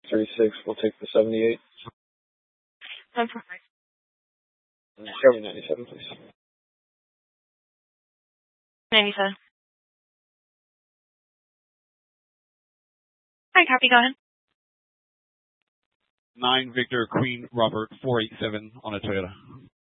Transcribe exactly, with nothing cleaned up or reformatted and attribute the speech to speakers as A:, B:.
A: three six, we'll take the seventy-eight.
B: ten four five.
A: Chevy ninety-seven, please.
B: ninety-seven. Hi, copy, go ahead.
C: nine Victor Queen Robert four eight seven on a Toyota.